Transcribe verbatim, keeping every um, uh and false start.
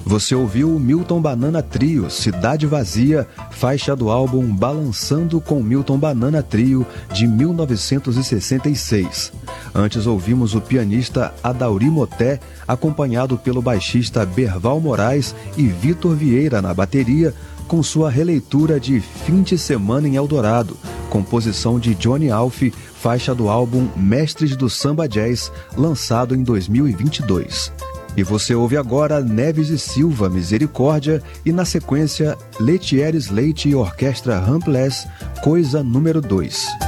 Você ouviu Milton Banana Trio, Cidade Vazia, faixa do álbum Balançando com Milton Banana Trio, de mil novecentos e sessenta e seis. Antes ouvimos o pianista Adauri Moté, acompanhado pelo baixista Berval Moraes e Vitor Vieira na bateria, com sua releitura de Fim de Semana em Eldorado, composição de Johnny Alf, faixa do álbum Mestres do Samba Jazz, lançado em dois mil e vinte e dois. E você ouve agora Neves e Silva, Misericórdia, e na sequência Letieres Leite e Orquestra Rampless, Coisa número dois.